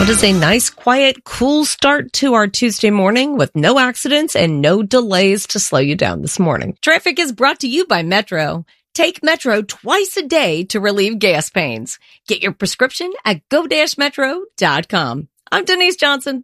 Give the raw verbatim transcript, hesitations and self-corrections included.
What is a nice, quiet, cool start to our Tuesday morning with no accidents and no delays to slow you down this morning. Traffic is brought to you by Metro. Take Metro twice a day to relieve gas pains. Get your prescription at go dash metro dot com. I'm Denise Johnson.